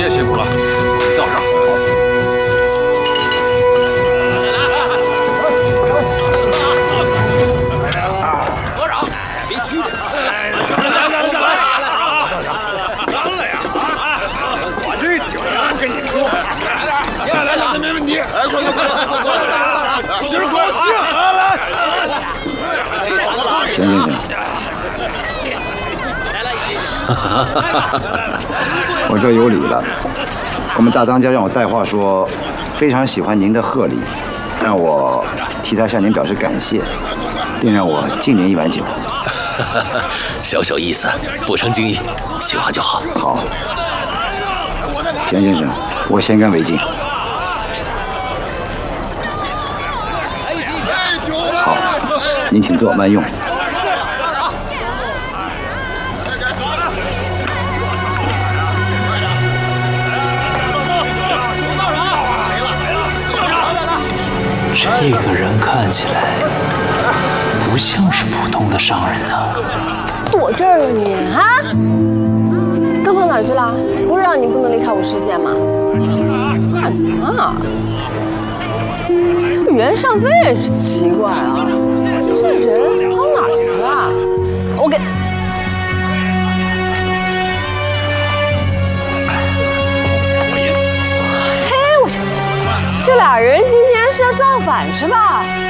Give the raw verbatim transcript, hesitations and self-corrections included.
爷辛苦了，我倒上。多少？别拘着。来来来来来，干了呀！我这酒呀，跟你说，来点，来来来，没问题。哎，快快快快快快！今儿高兴啊！来。 钱先生。 我说有理了，我们大当家让我带话说，非常喜欢您的贺礼，让我替他向您表示感谢，并让我敬您一碗酒。 小小意思，不成敬意，喜欢就好。 好，田先生，我先干为敬。好，您请坐，慢用。 这个人看起来不像是普通的商人呢。 躲这儿了你啊？刚跑哪儿去了？不是让你不能离开我视线吗？干什么啊？这袁尚飞也是奇怪啊，这人跑哪儿去了？我给。 这俩人今天是要造反是吧？